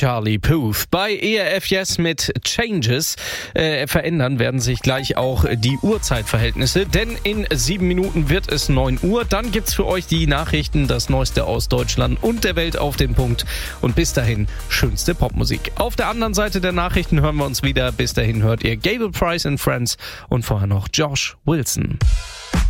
Charlie Puth. Bei ERF Yes mit Changes verändern werden sich gleich auch die Uhrzeitverhältnisse, denn in 7 Minuten wird es 9 Uhr. Dann gibt's für euch die Nachrichten, das Neueste aus Deutschland und der Welt auf den Punkt. Und bis dahin schönste Popmusik. Auf der anderen Seite der Nachrichten hören wir uns wieder. Bis dahin hört ihr Gable Price and Friends und vorher noch Josh Wilson.